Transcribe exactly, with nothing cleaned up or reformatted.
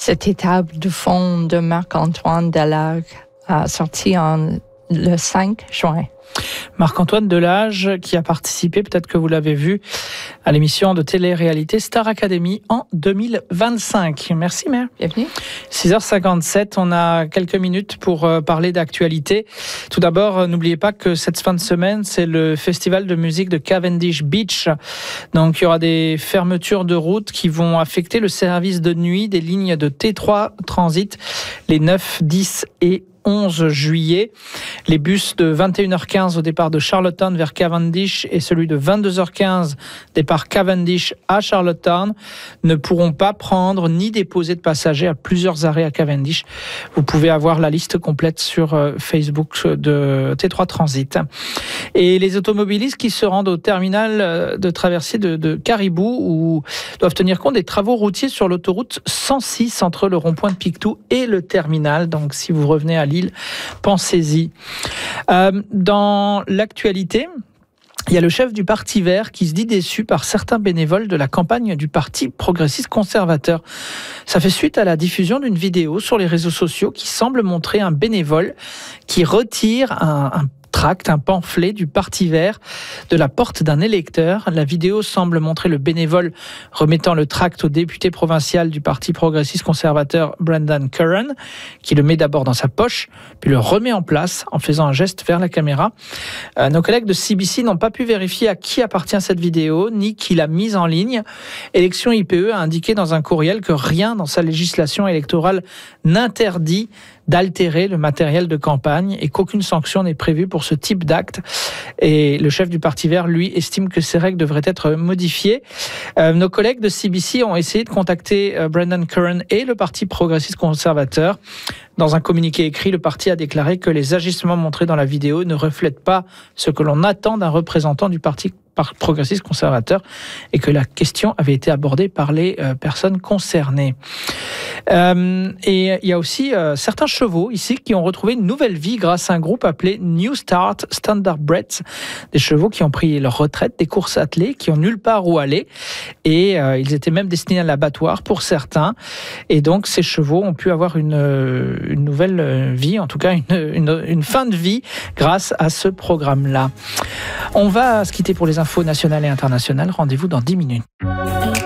Cette étape de fond de Marc-Antoine Delage a sorti en, le cinq juin. Marc-Antoine Delage qui a participé, peut-être que vous l'avez vu, à l'émission de télé-réalité Star Academy en deux mille vingt-cinq. Merci Mère. Bienvenue. six heures cinquante-sept, on a quelques minutes pour parler d'actualité. Tout d'abord, n'oubliez pas que cette fin de semaine, c'est le festival de musique de Cavendish Beach. Donc il y aura des fermetures de routes qui vont affecter le service de nuit des lignes de T trois Transit les neuf, dix et onze juillet. Les bus de vingt et une heures quinze au départ de Charlottetown vers Cavendish et celui de vingt-deux heures quinze départ Cavendish à Charlottetown ne pourront pas prendre ni déposer de passagers à plusieurs arrêts à Cavendish. Vous pouvez avoir la liste complète sur Facebook de T trois Transit. Et les automobilistes qui se rendent au terminal de traversée de, de Caribou ou doivent tenir compte des travaux routiers sur l'autoroute cent six entre le rond-point de Pictou et le terminal. Donc si vous revenez à Lille, pensez-y. Euh, dans l'actualité, il y a le chef du Parti vert qui se dit déçu par certains bénévoles de la campagne du Parti progressiste conservateur. Ça fait suite à la diffusion d'une vidéo sur les réseaux sociaux qui semble montrer un bénévole qui retire un, un tract, un pamphlet du Parti vert de la porte d'un électeur. La vidéo semble montrer le bénévole remettant le tract au député provincial du Parti progressiste conservateur Brendan Curran, qui le met d'abord dans sa poche, puis le remet en place en faisant un geste vers la caméra. Euh, nos collègues de C B C n'ont pas pu vérifier à qui appartient cette vidéo, ni qui l'a mise en ligne. Élections I P E a indiqué dans un courriel que rien dans sa législation électorale n'interdit d'altérer le matériel de campagne et qu'aucune sanction n'est prévue pour ce type d'acte. Et le chef du Parti vert, lui, estime que ces règles devraient être modifiées. Euh, nos collègues de C B C ont essayé de contacter euh, Brendan Curran et le Parti progressiste conservateur. Dans un communiqué écrit, le parti a déclaré que les agissements montrés dans la vidéo ne reflètent pas ce que l'on attend d'un représentant du Parti progressiste conservateur et que la question avait été abordée par les euh, personnes concernées. Euh, et il y a aussi euh, certains chevaux ici qui ont retrouvé une nouvelle vie grâce à un groupe appelé New Start Standardbreds, des chevaux qui ont pris leur retraite des courses attelées, qui ont nulle part où aller et euh, ils étaient même destinés à l'abattoir pour certains et donc ces chevaux ont pu avoir une, une nouvelle vie, en tout cas une, une, une fin de vie grâce à ce programme-là. On va se quitter pour les infos nationales et internationales. Rendez-vous dans dix minutes.